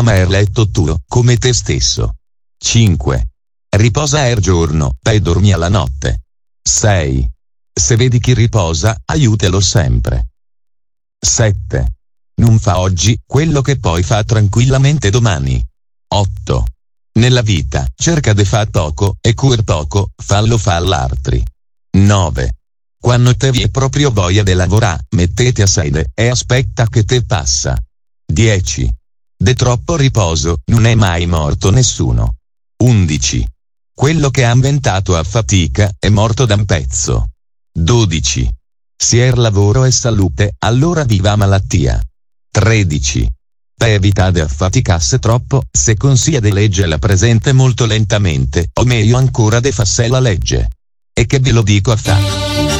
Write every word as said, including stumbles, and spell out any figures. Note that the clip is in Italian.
ama er letto tuo, come te stesso. cinque. Riposa er giorno, e dormi alla notte. sei. Se vedi chi riposa, aiutalo sempre. sette. Non fa oggi quello che poi fa tranquillamente domani. otto. Nella vita, cerca de fa poco, e cuer poco, fallo fa all'altri. nove. Quando te vi è proprio voglia de lavorà, mettete a sede, e aspetta che te passa. dieci. De troppo riposo, non è mai morto nessuno. undici. Quello che ha inventato a fatica, è morto da un pezzo. dodici. Se er lavoro e salute, allora viva malattia. tredici. Per evitare de affaticasse troppo, se consiglia de legge la presente molto lentamente, o meglio ancora de fasse la legge. E che ve lo dico a fa.